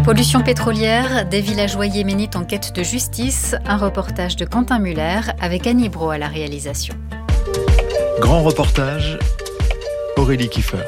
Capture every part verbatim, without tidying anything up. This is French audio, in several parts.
Pollution pétrolière, des villageois yéménites en quête de justice, un reportage de Quentin Muller avec Annie Brault à la réalisation. Grand reportage, Aurélie Kiefer.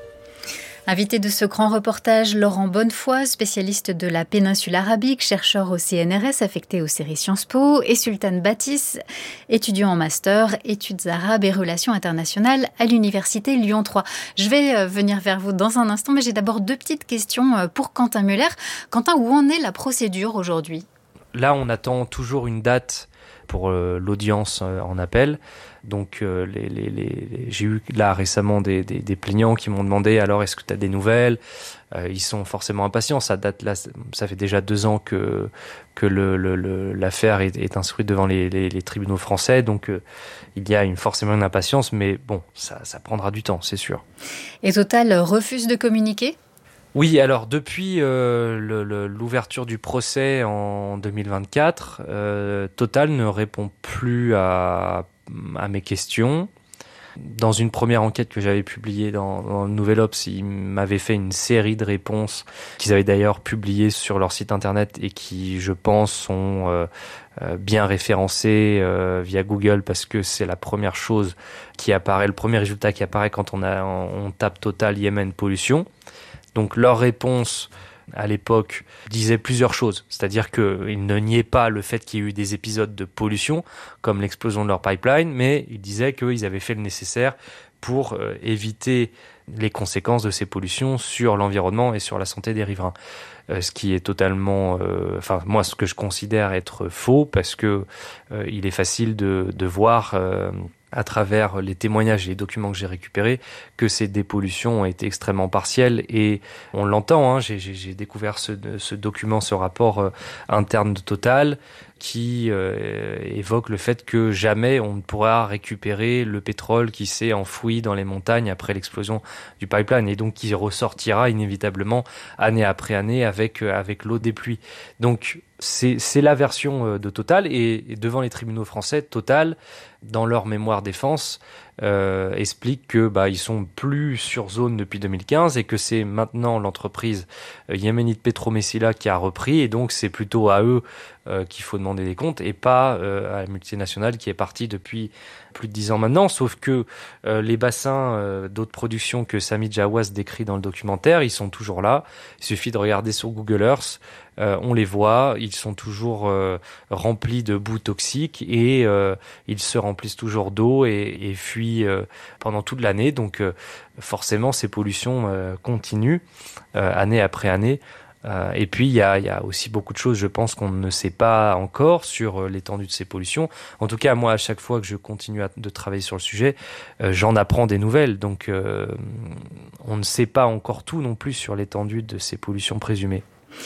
Invité de ce grand reportage, Laurent Bonnefoy, spécialiste de la péninsule arabique, chercheur au C N R S affecté aux séries Sciences Po, et Sultan Bâtisse, étudiant en master, études arabes et relations internationales à l'université Lyon trois. Je vais venir vers vous dans un instant, mais j'ai d'abord deux petites questions pour Quentin Muller. Quentin, où en est la procédure aujourd'hui ? Là, on attend toujours une date pour euh, l'audience euh, en appel. Donc, euh, les, les, les, j'ai eu là récemment des, des, des plaignants qui m'ont demandé alors est-ce que tu as des nouvelles ? euh, Ils sont forcément impatients. Ça date là, ça fait déjà deux ans que que le, le, le, l'affaire est, est instruite devant les, les, les tribunaux français. Donc, euh, il y a une, forcément une impatience, mais bon, ça, ça prendra du temps, c'est sûr. Et Total refuse de communiquer ? Oui, alors depuis euh, le, le, l'ouverture du procès en deux mille vingt-quatre, euh, Total ne répond plus à, à mes questions. Dans une première enquête que j'avais publiée dans, dans le Nouvel Obs, ils m'avaient fait une série de réponses qu'ils avaient d'ailleurs publiées sur leur site internet et qui, je pense, sont euh, euh, bien référencées euh, via Google parce que c'est la première chose qui apparaît, le premier résultat qui apparaît quand on, a, on tape Total Yémen pollution. Donc leur réponse à l'époque disait plusieurs choses, c'est-à-dire qu'ils ne niaient pas le fait qu'il y ait eu des épisodes de pollution, comme l'explosion de leur pipeline, mais ils disaient qu'ils avaient fait le nécessaire pour euh, éviter les conséquences de ces pollutions sur l'environnement et sur la santé des riverains. Euh, ce qui est totalement, euh, enfin moi ce que je considère être faux, parce que euh, il est facile de, de voir euh, à travers les témoignages et les documents que j'ai récupérés, que ces dépollutions ont été extrêmement partielles et on l'entend, hein, j'ai, j'ai, j'ai découvert ce, ce document, ce rapport euh, interne de Total qui euh, évoque le fait que jamais on ne pourra récupérer le pétrole qui s'est enfoui dans les montagnes après l'explosion du pipeline et donc qui ressortira inévitablement année après année avec, euh, avec l'eau des pluies. Donc c'est, c'est la version de Total et, et devant les tribunaux français, Total, dans leur mémoire défense, euh, explique que bah ils sont plus sur zone depuis deux mille quinze et que c'est maintenant l'entreprise euh, yéménite Petromessila qui a repris et donc c'est plutôt à eux euh, qu'il faut demander des comptes et pas euh, à la multinationale qui est partie depuis plus de dix ans maintenant, sauf que euh, les bassins euh, d'eau de production que Sami Jawaz décrit dans le documentaire, ils sont toujours là. Il suffit de regarder sur Google Earth, euh, on les voit, ils sont toujours euh, remplis de boue toxique et euh, ils se remplissent toujours d'eau et, et fuient euh, pendant toute l'année. Donc euh, forcément, ces pollutions euh, continuent euh, année après année. Euh, et puis, il y a, y a aussi beaucoup de choses, je pense, qu'on ne sait pas encore sur euh, l'étendue de ces pollutions. En tout cas, moi, à chaque fois que je continue à, de travailler sur le sujet, euh, j'en apprends des nouvelles. Donc, euh, on ne sait pas encore tout non plus sur l'étendue de ces pollutions présumées.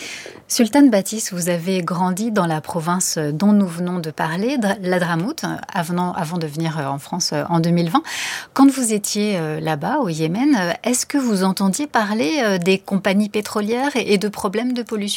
Sultan Bâtisse, vous avez grandi dans la province dont nous venons de parler, l'Hadramout, avant, avant de venir en France en deux mille vingt. Quand vous étiez là-bas, au Yémen, est-ce que vous entendiez parler des compagnies pétrolières et de problèmes de pollution ?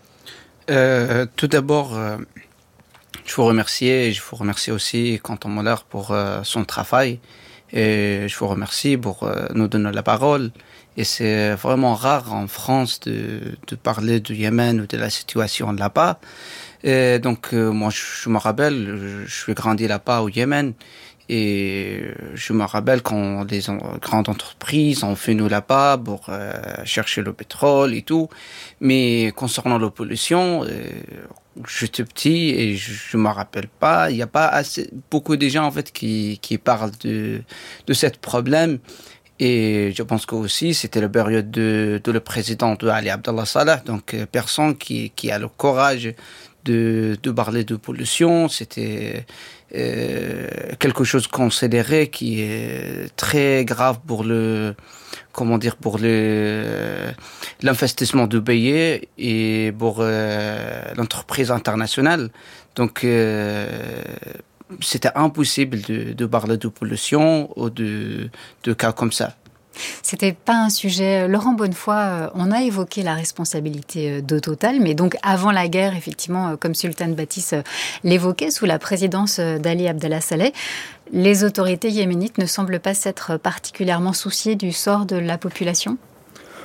euh, Tout d'abord, euh, je vous remercie et je vous remercie aussi Quentin Muller pour euh, son travail. Et je vous remercie pour euh, nous donner la parole. Et c'est vraiment rare en France de, de parler du Yémen ou de la situation là-bas. Et donc, euh, moi, je, je me rappelle, je, je suis grandi là-bas au Yémen. Et je me rappelle quand les en, grandes entreprises ont fait nous là-bas pour euh, chercher le pétrole et tout. Mais concernant la pollution, euh, j'étais petit et je, je me rappelle pas. Il y a pas assez, beaucoup de gens en fait qui, qui parlent de, de ce problème. Et je pense que aussi c'était la période de, de le président de Ali Abdallah Saleh, donc euh, personne qui, qui a le courage de, de parler de pollution. C'était euh, quelque chose considéré qui est très grave pour le, comment dire, pour le, l'investissement du pays et pour euh, l'entreprise internationale. Donc euh, c'était impossible de, de parler de pollution ou de, de cas comme ça. C'était pas un sujet. Laurent Bonnefoy, on a évoqué la responsabilité de Total, mais donc avant la guerre, effectivement, comme Sultan Bâtisse l'évoquait, sous la présidence d'Ali Abdallah Saleh, les autorités yéménites ne semblent pas s'être particulièrement souciées du sort de la population ?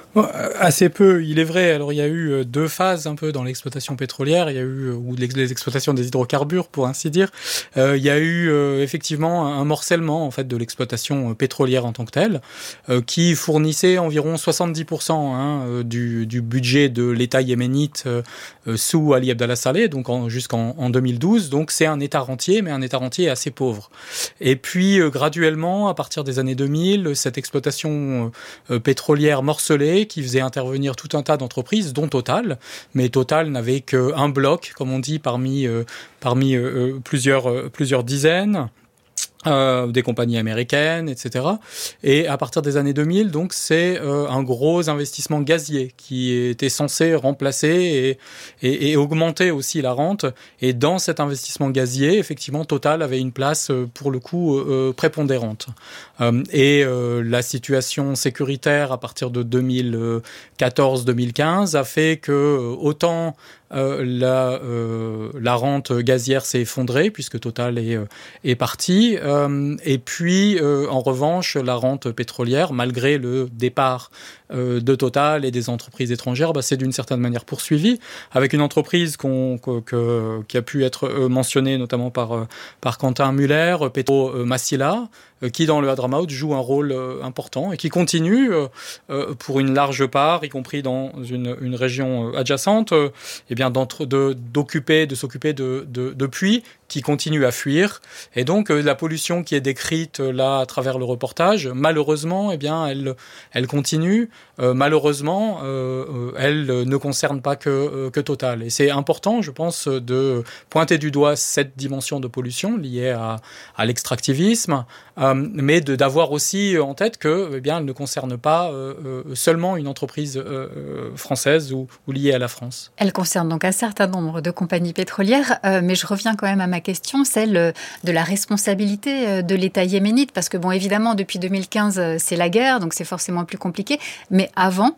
Assez peu, il est vrai. Alors il y a eu deux phases un peu dans l'exploitation pétrolière. Il y a eu ou les exploitations des hydrocarbures, pour ainsi dire. Euh, il y a eu euh, effectivement un morcellement en fait de l'exploitation pétrolière en tant que telle, euh, qui fournissait environ soixante-dix pour cent hein, du, du budget de l'État yéménite euh, sous Ali Abdallah Saleh, donc en, jusqu'en en deux mille douze. Donc c'est un État rentier, mais un État rentier assez pauvre. Et puis euh, graduellement, à partir des années deux mille, cette exploitation euh, pétrolière morcelée qui faisait intervenir tout un tas d'entreprises, dont Total. Mais Total n'avait qu'un bloc, comme on dit, parmi, euh, parmi euh, plusieurs, euh, plusieurs dizaines. Euh, des compagnies américaines, et cetera. Et à partir des années deux mille, donc c'est euh, un gros investissement gazier qui était censé remplacer et, et, et augmenter aussi la rente. Et dans cet investissement gazier, effectivement, Total avait une place euh, pour le coup euh, prépondérante. Euh, et euh, la situation sécuritaire à partir de deux mille quatorze deux mille quinze a fait que euh, autant Euh, la, euh, la rente gazière s'est effondrée puisque Total est, euh, est parti. Euh, et puis, euh, en revanche, la rente pétrolière, malgré le départ euh, de Total et des entreprises étrangères, bah, c'est d'une certaine manière poursuivie, avec une entreprise qu'on, que, que, qui a pu être mentionnée notamment par, par Quentin Muller, Petro Massila, qui dans le Hadramaut joue un rôle euh, important et qui continue euh, euh, pour une large part, y compris dans une, une région adjacente, euh, eh bien d'entre, de, d'occuper, de s'occuper de, de, de puits qui continuent à fuir. Et donc euh, la pollution qui est décrite euh, là à travers le reportage, malheureusement, eh bien elle, elle continue. Euh, malheureusement, euh, elle ne concerne pas que, euh, que Total. Et c'est important, je pense, de pointer du doigt cette dimension de pollution liée à, à l'extractivisme. Euh, mais de, d'avoir aussi en tête que, eh bien, elle ne concerne pas euh, seulement une entreprise euh, française ou, ou liée à la France. Elle concerne donc un certain nombre de compagnies pétrolières, euh, mais je reviens quand même à ma question, celle de la responsabilité de l'État yéménite, parce que bon, évidemment, depuis deux mille quinze, c'est la guerre, donc c'est forcément plus compliqué, mais avant,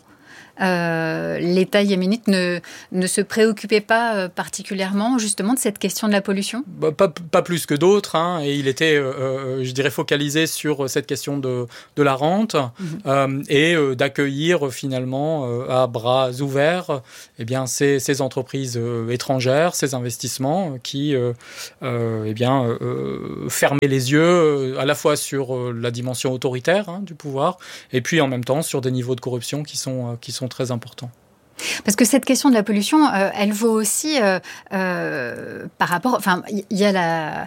Euh, l'État yéménite ne, ne se préoccupait pas euh, particulièrement justement de cette question de la pollution ? Bah, pas, pas plus que d'autres, hein, et il était, euh, je dirais, focalisé sur cette question de, de la rente mmh. euh, et euh, d'accueillir finalement euh, à bras ouverts eh bien, ces, ces entreprises euh, étrangères, ces investissements qui euh, euh, eh bien, euh, fermaient les yeux euh, à la fois sur euh, la dimension autoritaire hein, du pouvoir et puis en même temps sur des niveaux de corruption qui sont, euh, qui sont très importants. Parce que cette question de la pollution, euh, elle vaut aussi euh, euh, par rapport... Enfin, il y, y a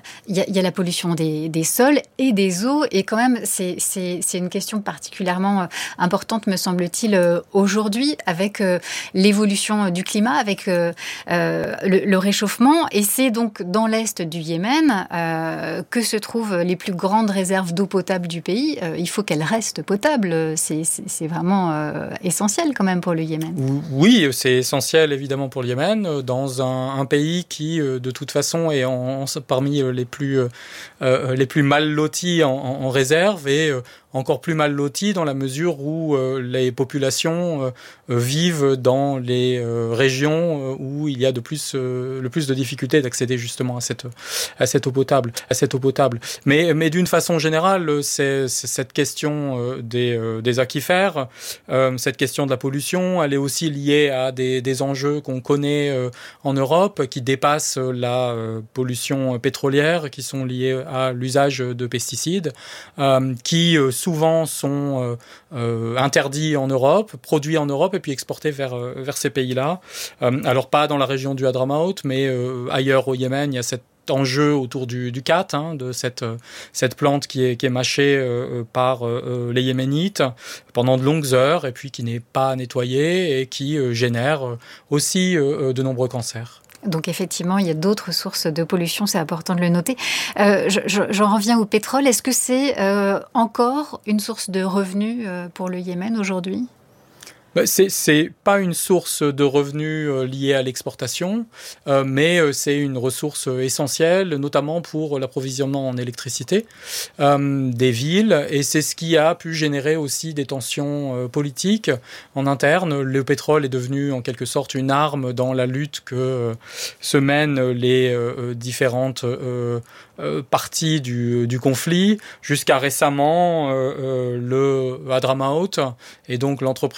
la pollution des, des sols et des eaux, et quand même, c'est, c'est, c'est une question particulièrement importante, me semble-t-il, euh, aujourd'hui, avec euh, l'évolution du climat, avec euh, euh, le, le réchauffement. Et c'est donc dans l'est du Yémen euh, que se trouvent les plus grandes réserves d'eau potable du pays. Euh, il faut qu'elles restent potables. C'est, c'est, c'est vraiment euh, essentiel quand même pour le Yémen. Oui. Oui, c'est essentiel évidemment pour le Yémen, dans un, un pays qui de toute façon est en, en, parmi les plus, euh, les plus mal lotis en, en, en réserve et euh, encore plus mal lotis dans la mesure où euh, les populations euh, vivent dans les euh, régions euh, où il y a de plus, euh, le plus de difficultés d'accéder justement à cette, à cette eau potable. À cette eau potable. Mais, mais d'une façon générale, c'est, c'est cette question euh, des, euh, des aquifères, euh, cette question de la pollution, elle est aussi liée à des, des enjeux qu'on connaît euh, en Europe, qui dépassent la euh, pollution pétrolière, qui sont liés à l'usage de pesticides, euh, qui euh, souvent sont euh, euh, interdits en Europe, produits en Europe et puis exportés vers, euh, vers ces pays-là. Euh, alors pas dans la région du Hadramaut, mais euh, ailleurs au Yémen, il y a cette enjeu autour du, du khat, hein, de cette, cette plante qui est, qui est mâchée euh, par euh, les Yéménites pendant de longues heures et puis qui n'est pas nettoyée et qui euh, génère aussi euh, de nombreux cancers. Donc effectivement, il y a d'autres sources de pollution, c'est important de le noter. Euh, je, je, j'en reviens au pétrole. Est-ce que c'est euh, encore une source de revenus euh, pour le Yémen aujourd'hui ? C'est, c'est pas une source de revenus euh, liée à l'exportation, euh, mais euh, c'est une ressource essentielle, notamment pour l'approvisionnement en électricité euh, des villes, et c'est ce qui a pu générer aussi des tensions euh, politiques en interne. Le pétrole est devenu en quelque sorte une arme dans la lutte que euh, se mènent les euh, différentes euh, euh, parties du, du conflit, jusqu'à récemment euh, euh, le Hadramaut, et donc l'entreprise Petro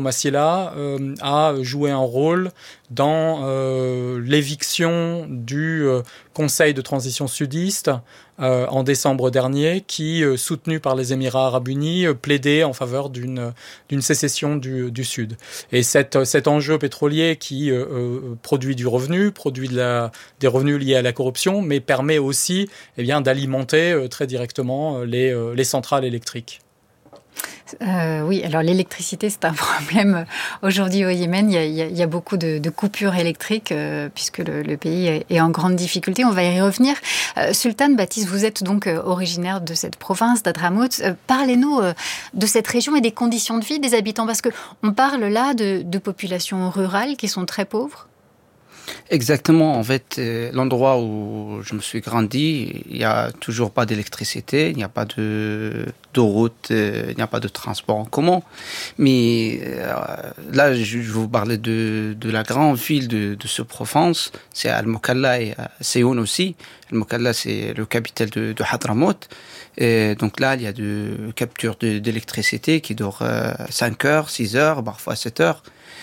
diplomatie-là euh, a joué un rôle dans euh, l'éviction du euh, Conseil de transition sudiste euh, en décembre dernier, qui, euh, soutenu par les Émirats arabes unis, euh, plaidait en faveur d'une, d'une sécession du, du Sud. Et cet, cet enjeu pétrolier qui euh, euh, produit du revenu, produit de la, des revenus liés à la corruption, mais permet aussi eh bien, d'alimenter euh, très directement les, euh, les centrales électriques. Euh, oui, alors l'électricité, c'est un problème aujourd'hui au Yémen. Il y a, il y a, il y a beaucoup de, de coupures électriques euh, puisque le, le pays est, est en grande difficulté. On va y revenir. Euh, Sultan Baptiste, vous êtes donc euh, originaire de cette province d'Hadramaut. Euh, parlez-nous euh, de cette région et des conditions de vie des habitants, parce qu'on parle là de, de populations rurales qui sont très pauvres. Exactement. En fait, euh, l'endroit où je me suis grandi, il n'y a toujours pas d'électricité, il n'y a pas de, de route, euh, il n'y a pas de transport en commun. Mais euh, là, je, je vais vous parler de, de la grande ville de, de ce province. C'est Al-Mukalla et à Séoun aussi. Al-Mukalla, c'est le capital de, de Hadramaut. Et donc là, il y a de capture de, d'électricité qui dure euh, cinq heures, six heures, parfois sept heures.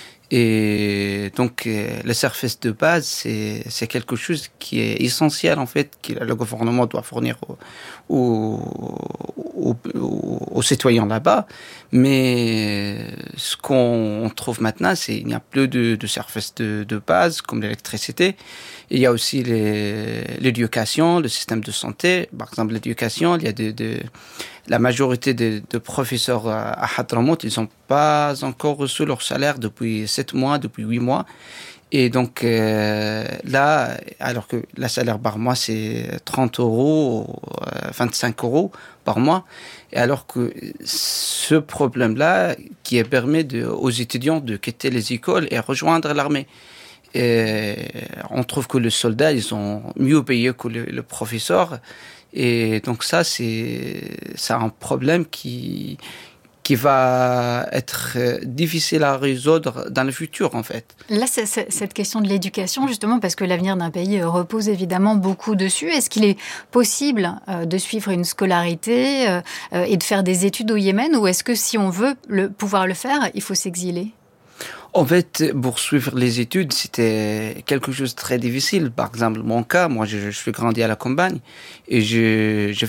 Et donc, euh, le service de base, c'est, c'est quelque chose qui est essentiel, en fait, que le gouvernement doit fournir aux, aux, aux, aux citoyens là-bas. Mais ce qu'on trouve maintenant, c'est qu'il n'y a plus de, de services de, de base, comme l'électricité. Il y a aussi les, l'éducation, le système de santé. Par exemple, l'éducation, il y a de, de, la majorité de, de professeurs à Hadramaut, ils n'ont pas encore reçu leur salaire depuis sept mois, depuis huit mois. Et donc euh, là, alors que le salaire par mois, c'est trente euros, vingt-cinq euros par mois, et alors que ce problème-là, qui permet de, aux étudiants de quitter les écoles et rejoindre l'armée. Et on trouve que les soldats, ils sont mieux payés que le, le professeur. Et donc ça, c'est, c'est un problème qui, qui va être difficile à résoudre dans le futur, en fait. Là, c'est, c'est cette question de l'éducation, justement, parce que l'avenir d'un pays repose évidemment beaucoup dessus. Est-ce qu'il est possible euh, de suivre une scolarité euh, et de faire des études au Yémen, ou est-ce que si on veut le, pouvoir le faire, il faut s'exiler ? En fait, pour suivre les études, c'était quelque chose de très difficile. Par exemple, mon cas, moi, je, je suis grandi à la campagne et je, j'ai